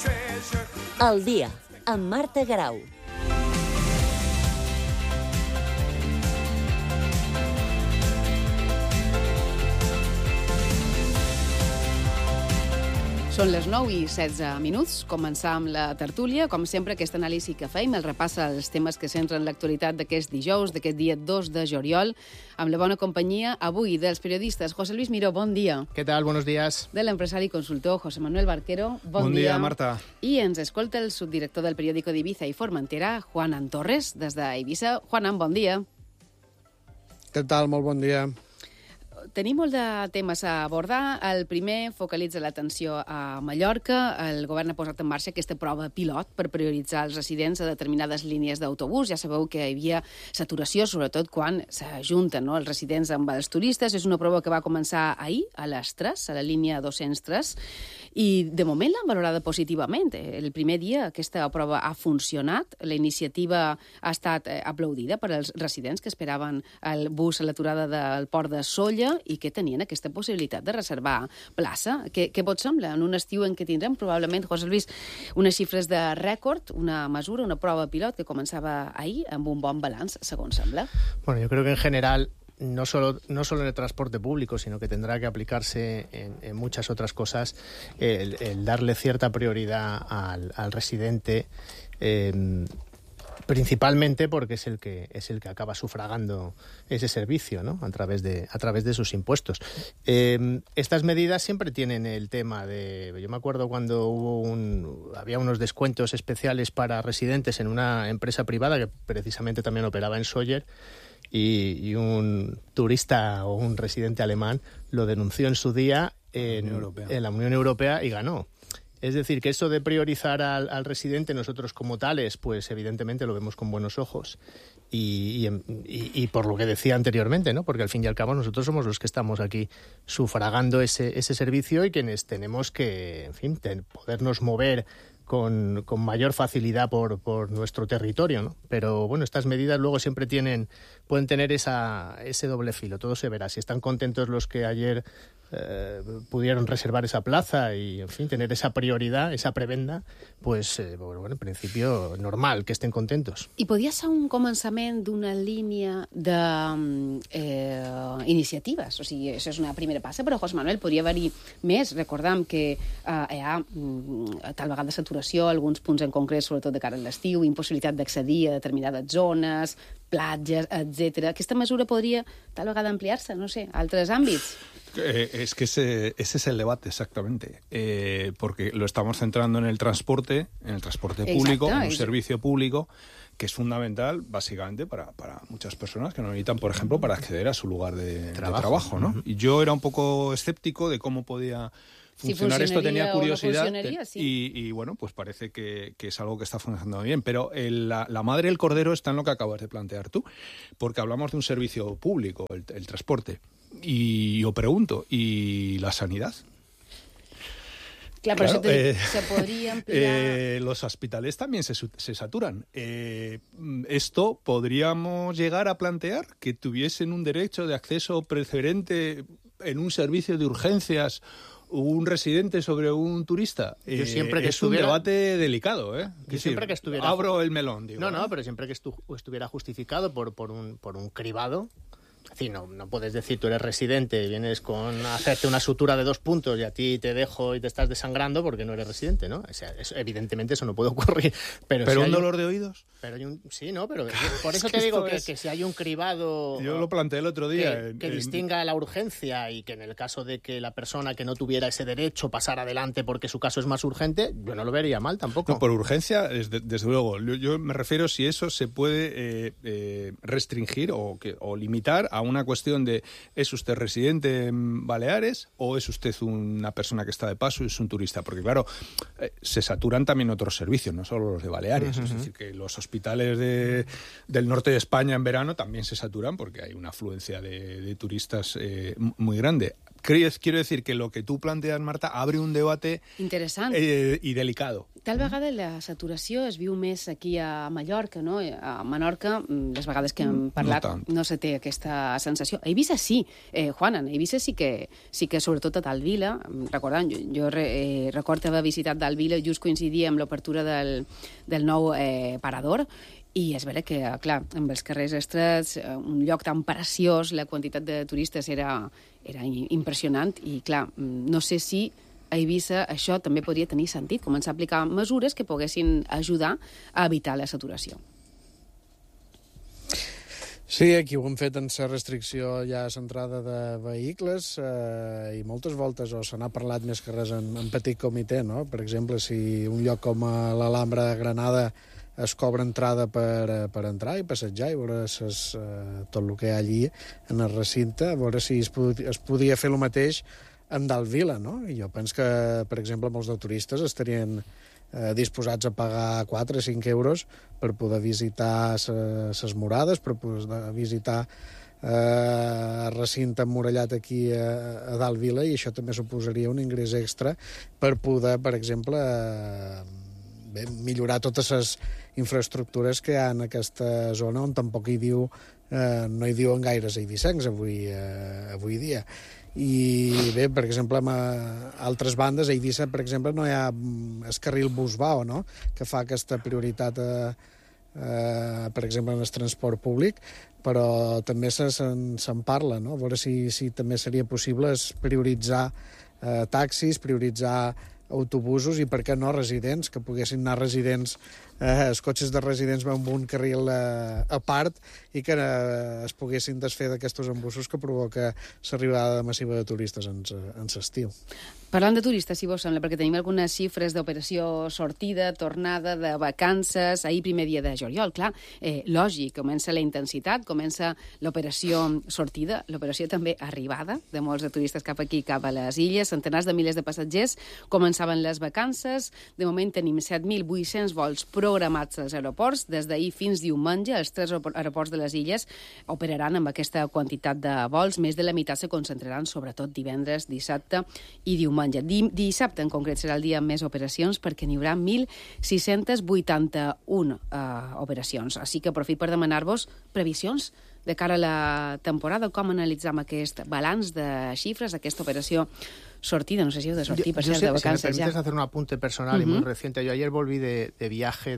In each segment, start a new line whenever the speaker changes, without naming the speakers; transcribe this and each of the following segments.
Al dia, amb Marta Garau.
Són les 9:16. Començam la tertúlia. Com sempre, aquest anàlisi que feim el repassa els temes que centren l'actualitat d'aquest dijous, d'aquest dia 2 de juliol, amb la bona companyia avui dels periodistes José Luis Miró, bon dia.
¿Qué tal? Buenos días.
De l'empresari i consultor José Manuel Barquero, bon
dia, Marta.
I ens escolta el subdirector del periòdico d'Ibiza i Formentera, Juanan Torres, des d'Eivissa. Juanan, bon dia.
Què tal? Molt bon dia.
Tenim molt de temes a abordar. El primer focalitza l'atenció a Mallorca. El govern ha posat en marxa aquesta prova pilot per prioritzar els residents a determinades línies d'autobús. Ja sabeu que hi havia saturació, sobretot quan s'ajunten els residents amb els turistes. És una prova que va començar ahir, a les 3, a la línia 203, i de moment l'han valorada positivament. El primer dia aquesta prova ha funcionat. La iniciativa ha estat aplaudida per als residents que esperaven el bus a l'aturada del port de Sóller i que tenien aquesta possibilitat de reservar plaça. Què vos sembla? En un estiu en què tindrem probablement, José Luis, unes xifres de rècord, una mesura, una prova pilot que començava ahir amb un bon balanç, segons sembla.
Bueno, yo creo que en general no solo en el transporte público, sino que tendrá que aplicarse en muchas otras cosas, el darle cierta prioridad al residente, principalmente porque es el que acaba sufragando ese servicio, ¿no? a través de sus impuestos. Estas medidas siempre tienen el tema de... Yo me acuerdo cuando había unos descuentos especiales para residentes en una empresa privada que precisamente también operaba en Sóller, y un turista o un residente alemán lo denunció en su día en la Unión Europea y ganó. Es decir, que eso de priorizar al residente, nosotros como tales, pues evidentemente lo vemos con buenos ojos. Y por lo que decía anteriormente, ¿no? Porque al fin y al cabo nosotros somos los que estamos aquí sufragando ese servicio y quienes tenemos que, en fin, podernos mover con mayor facilidad por nuestro territorio, ¿no? Pero bueno, estas medidas luego siempre pueden tener ese doble filo. Todo se verá. Si están contentos los que ayer pudieron reservar esa plaza y, en fin, tener esa prioridad, esa prebenda, pues, bueno, en principio, normal que estén contentos.
I podria ser un començament d'una línia d'iniciatives. O sigui, això és una primera passa, però, José Manuel, podria haver-hi més. Recordem que hi ha tal vegada saturació, alguns punts en concret, sobretot de cara a l'estiu, impossibilitat d'accedir a determinades zones, platges, etc. Aquesta mesura podria tal vegada ampliar-se, no sé, a altres àmbits.
Es que ese es el debate, exactamente. Porque lo estamos centrando en el transporte público, en un servicio público que es fundamental, básicamente, para muchas personas que lo necesitan, por ejemplo, para acceder a su lugar de trabajo, ¿no? Y yo era un poco escéptico de cómo podía funcionar esto, tenía curiosidad y bueno, pues parece que es algo que está funcionando bien, pero la madre del cordero está en lo que acabas de plantear tú, porque hablamos de un servicio público, el transporte, y yo pregunto, ¿y la sanidad?
Claro, pero se podría ampliar.
Los hospitales también se saturan. Esto podríamos llegar a plantear que tuviesen un derecho de acceso preferente en un servicio de urgencias un residente sobre un turista.
Yo siempre que
es un debate delicado, ¿eh?
Yo siempre que estuviera...
Abro el melón, digo.
No, pero siempre que estuviera justificado por un cribado. Es decir, no puedes decir, tú eres residente, vienes con hacerte una sutura de 2 puntos y a ti te dejo y te estás desangrando porque no eres residente, ¿no? O sea, evidentemente eso no puede ocurrir.
¿Pero si un dolor de oídos?
Pero sí, ¿no? Pero por eso te digo que si hay un cribado...
Yo lo planteé el otro día.
Que distinga la urgencia y que en el caso de que la persona que no tuviera ese derecho pasara adelante porque su caso es más urgente, yo no lo vería mal tampoco.
No, por urgencia, desde luego. Yo me refiero si eso se puede restringir o limitar a una cuestión de ¿es usted residente en Baleares o es usted una persona que está de paso y es un turista? Porque claro, se saturan también otros servicios, no solo los de Baleares. Es decir, que los hospitales del norte de España en verano también se saturan porque hay una afluencia de turistas muy grande. quiero decir que lo que tú planteas, Marta, abre un debate
interessant
i delicado.
Tal vegada la saturació es viu més aquí a Mallorca, no? A Menorca, les vegades que hem parlat, no se té aquesta sensació. A Eivissa sí, Juan, a Eivissa sí que sobretot a Dalvila, recordant, jo recordo haver visitat Dalvila i just coincidia amb l'obertura del nou parador, i és vera que, clar, amb els carrers estrets, un lloc tan preciós, la quantitat de turistes era impressionant i, clar, no sé si a Eivissa això també podria tenir sentit, començar a aplicar mesures que poguessin ajudar a evitar la saturació.
Sí, aquí ho hem fet en la restricció ja centrada de vehicles i moltes voltes se n'ha parlat més que res en petit comitè, no? Per exemple, si un lloc com l'Alhambra de Granada es cobra entrada per entrar i passejar i veure tot el que hi ha allí en el recinte, a veure si es podia fer el mateix en Dalvila, no? I jo penso que, per exemple, molts de turistes estarien disposats a pagar 4 o 5 euros per poder visitar les murades, per poder visitar el recinte emmurallat aquí a Dalvila, i això també suposaria un ingrés extra per poder, per exemple, millorar totes les infraestructures que hi ha en aquesta zona on tampoc no hi diuen gaires eivissencs avui dia. I bé, per exemple, amb altres bandes, a Eivissa, per exemple, no hi ha el carril Busbao, no?, que fa aquesta prioritat, per exemple, en el transport públic, però també se'n parla, no?, a veure si també seria possible prioritzar taxis, prioritzar autobusos i, per què no, residents, que poguessin anar residents, els cotxes de residents amb un carril a part i que es poguessin desfer d'aquests embussos que provoca l'arribada massiva de turistes en l'estiu.
Parlant de turistes, si vos sembla, perquè tenim algunes xifres d'operació sortida, tornada, de vacances, ahir primer dia de juliol. Clar, lògic, comença la intensitat, comença l'operació sortida, l'operació també arribada de molts de turistes cap aquí, cap a les illes, centenars de milers de passatgers, començaven les vacances, de moment tenim 7.800 vols programats als aeroports, des d'ahir fins diumenge, els 3 aeroports de les illes operaran amb aquesta quantitat de vols, més de la meitat se concentraran sobretot divendres, dissabte i diumenge. Dissabte, en concret, serà el dia amb més operacions perquè n'hi haurà 1.681 operacions. Així que aprofit per demanar-vos previsions de cara a la temporada, com analitzam aquest balanç de xifres, aquesta operació sortida. No sé si heu de sortir, per cert, de vacances
ya. Si me permites hacer un apunte personal y muy reciente. Yo ayer volví de viaje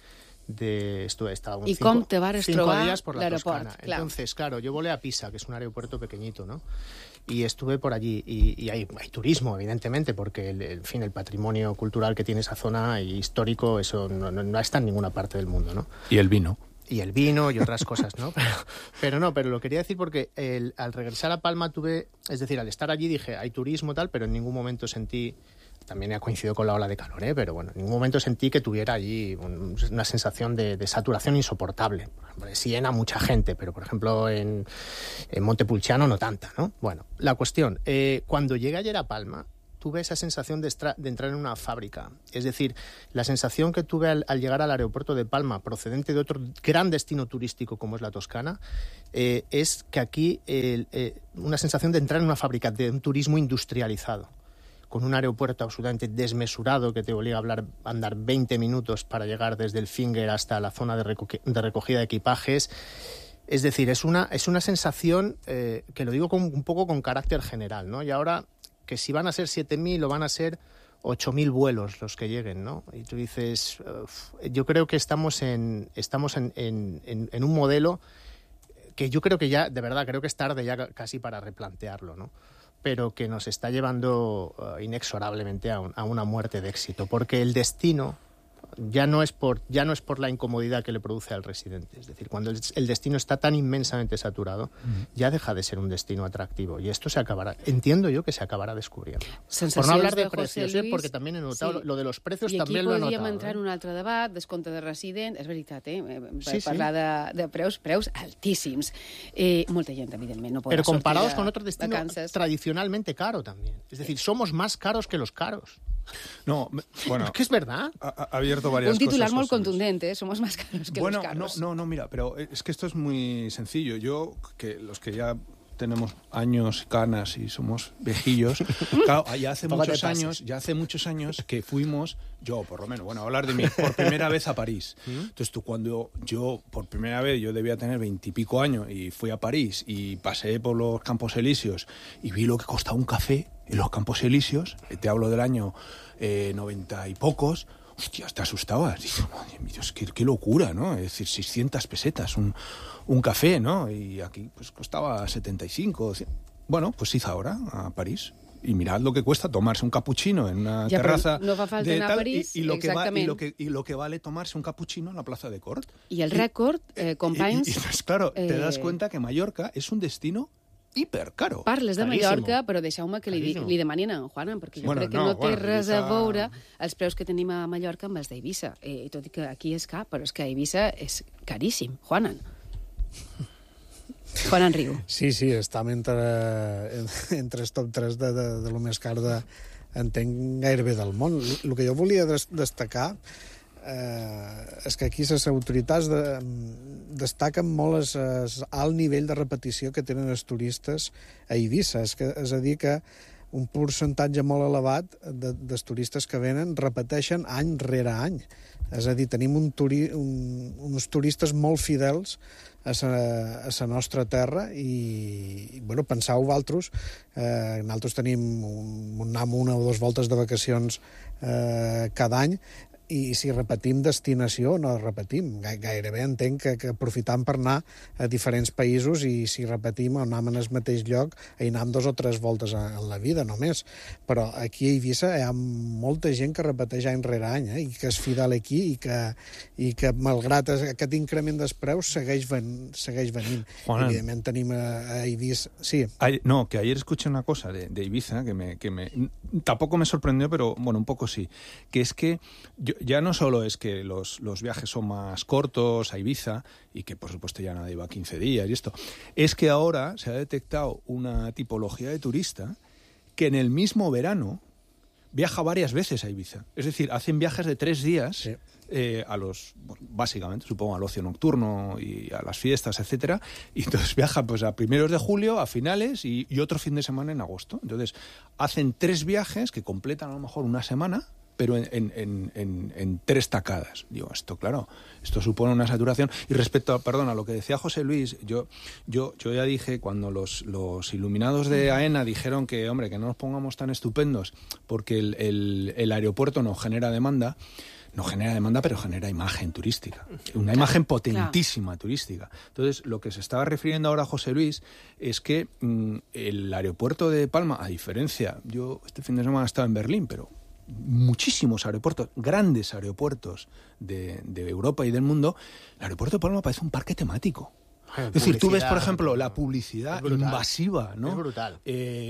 estaba 5 días por la Toscana. Claro. Entonces, claro, yo volé a Pisa, que es un aeropuerto pequeñito, ¿no? Y estuve por allí, y hay turismo, evidentemente, porque el patrimonio cultural que tiene esa zona y histórico, eso no está en ninguna parte del mundo, ¿no?
Y el vino.
Y el vino y otras cosas, ¿no? Pero lo quería decir porque al regresar a Palma es decir, al estar allí dije, hay turismo tal, pero en ningún momento sentí, también ha coincidido con la ola de calor, pero bueno, en ningún momento sentí que tuviera allí una sensación de saturación insoportable. Sí llena mucha gente, pero por ejemplo en Montepulciano no tanta, ¿no? Bueno, la cuestión, cuando llegué ayer a Palma, tuve esa sensación de entrar en una fábrica. Es decir, la sensación que tuve al llegar al aeropuerto de Palma, procedente de otro gran destino turístico como es la Toscana, es que aquí una sensación de entrar en una fábrica, de un turismo industrializado, con un aeropuerto absolutamente desmesurado que te obliga a andar 20 minutos para llegar desde el Finger hasta la zona de recogida de equipajes. Es decir, es una sensación que lo digo un poco con carácter general, ¿no? Y ahora, que si van a ser 7.000 o van a ser 8.000 vuelos los que lleguen, ¿no? Y tú dices, yo creo que estamos en un modelo que yo creo que ya, de verdad, creo que es tarde ya casi para replantearlo, ¿no? Pero que nos está llevando inexorablemente a una muerte de éxito, porque el destino ya no es por la incomodidad que le produce al residente. Es decir, cuando el destino está tan inmensamente saturado, ya deja de ser un destino atractivo. Y esto se acabará, entiendo yo que se acabará descubriendo.
Por
no hablar de precios, porque también he notado lo de los precios, també lo he notado.
I aquí podríem entrar en un altre debat, descompte de resident, és veritat, parlar de preus altíssims. Molta gent, evidentment, no podrà
Pero comparados
sortir
con otros destinos tradicionalmente caro también. Es decir, somos más caros que los caros.
No, bueno,
es que es verdad.
Ha abierto varias
un titular
cosas.
Muy contundente, somos más caros que los caros.
No, mira, pero es que esto es muy sencillo. Yo, que los que ya tenemos años, canas y somos viejillos. Claro, ya hace muchos años que fuimos, yo por lo menos, bueno, a hablar de mí, por primera vez a París. Entonces tú, cuando yo, por primera vez, yo debía tener 20 y pico años y fui a París y pasé por los Campos Elíseos y vi lo que costaba un café en los Campos Elíseos, te hablo del año 90 y pocos. Hostia, te asustabas. Dices, madre mía, qué locura, ¿no? Es decir, 600 pesetas un café, ¿no? Y aquí pues costaba 75. Bueno, pues id ahora a París. Y mirad lo que cuesta tomarse un cappuccino en una terraza
no fa falta anar a París,
y lo que vale tomarse un cappuccino en la plaza de Cort.
I el rècord, companys...
Y pues, claro, te das cuenta que Mallorca es un destino hipercaro.
Parles de Mallorca, però deixeu-me que li demanin a en Juanan, perquè jo crec que no té res a veure els preus que tenim a Mallorca amb els d'Eivissa. Tot i que aquí és car, però és que a Eivissa és caríssim. Juanan riu.
Sí, estem entre els top 3 de lo més car entenc gairebé del món. El que jo volia destacar és que aquí les autoritats destaquen molt el nivell de repetició que tenen els turistes a Eivissa. És a dir, que un percentatge molt elevat dels turistes que venen repeteixen any rere any. És a dir, tenim uns turistes molt fidels a la nostra terra i bueno, penseu vosaltres, nosaltres tenim anem una o dues voltes de vacacions cada any, i si repetim destinació, no repetim. Gairebé entenc que aprofitam per anar a diferents països i si repetim o anem en el mateix lloc, hi anem 2 o 3 voltes en la vida només. Però aquí a Eivissa hi ha molta gent que repeteix any rere any, i que és fidel aquí i que malgrat aquest increment dels preus segueix venint.
Juan,
evidentment tenim a Eivissa... Sí.
No, que ayer escuché una cosa de Ibiza que tampoco me sorprendió, pero bueno, un poco sí. Que es que ya no solo es que los viajes son más cortos a Ibiza y que por supuesto ya nadie va a 15 días y esto, es que ahora se ha detectado una tipología de turista que en el mismo verano viaja varias veces a Ibiza. Es decir, hacen viajes de 3 días, sí, básicamente, supongo, al ocio nocturno y a las fiestas, etcétera, y entonces viajan pues a primeros de julio, a finales y otro fin de semana en agosto. Entonces hacen 3 viajes que completan a lo mejor una semana, pero en 3 tacadas. Digo, esto supone una saturación. Y respecto a lo que decía José Luis, yo ya dije, cuando los iluminados de AENA dijeron que, hombre, que no nos pongamos tan estupendos porque el aeropuerto no genera demanda, pero genera imagen turística. Una imagen potentísima turística. Entonces, lo que se estaba refiriendo ahora José Luis es que el aeropuerto de Palma, a diferencia, yo este fin de semana he estado en Berlín, pero muchísimos aeropuertos, grandes aeropuertos de Europa y del mundo, el aeropuerto de Palma parece un parque temático. Es decir, tú ves, por ejemplo, la publicidad invasiva, ¿no?
Es brutal.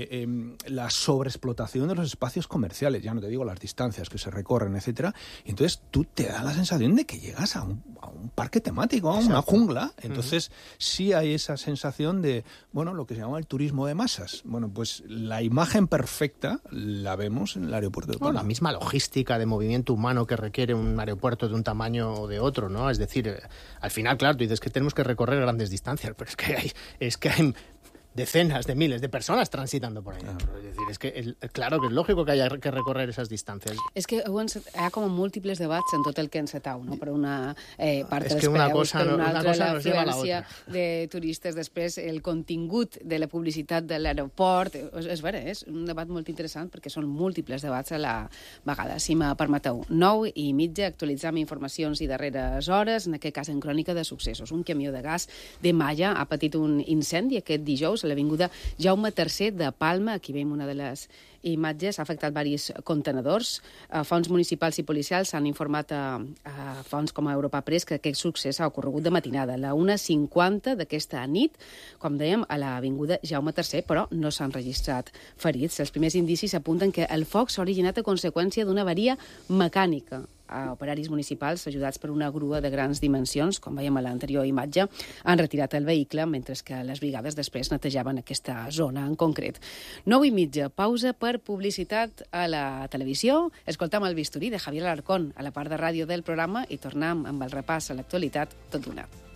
La sobreexplotación de los espacios comerciales, ya no te digo las distancias que se recorren, etcétera. Y entonces tú te da la sensación de que llegas a un parque temático, a una jungla. Entonces sí hay esa sensación de, bueno, lo que se llama el turismo de masas. Bueno, pues la imagen perfecta la vemos en el aeropuerto de Palma.
La misma logística de movimiento humano que requiere un aeropuerto de un tamaño o de otro, ¿no? Es decir, al final, claro, tú dices que tenemos que recorrer grandes distancias, pero es que hay decenas de miles de persones transitando por ahí. Es decir, es que claro que és lògic que haya que recorrer esas distancias.
És que hi ha com múltiples debats en tot el que encetau, no? Per una part dels
que una
preus,
cosa,
per una altra
l'afluència
de turistes, després el contingut de la publicitat de l'aeroport. És vera, és un debat molt interessant perquè són múltiples debats a la vegada. Si me permeteu, 9:30, actualitzam informacions i darreres hores, en aquest cas en crònica de successos. Un camió de gas de Malla ha patit un incendi aquest dijous a l'avinguda Jaume III de Palma. Aquí veiem una de les imatges. Ha afectat diversos contenedors. Fonts municipals i policials s'han informat a fonts com a Europa Press que aquest succés ha ocorregut de matinada, a la 1:50 d'aquesta nit, com dèiem, a l'avinguda Jaume III, però no s'han registrat ferits. Els primers indicis apunten que el foc s'ha originat a conseqüència d'una avaria mecànica. Operaris municipals, ajudats per una grua de grans dimensions, com veiem a l'anterior imatge, han retirat el vehicle, mentre que les brigades després netejaven aquesta zona en concret. 9:30, pausa per publicitat a la televisió. Escoltam el bisturí de Javier Alarcón a la part de ràdio del programa i tornem amb el repàs a l'actualitat tot d'una.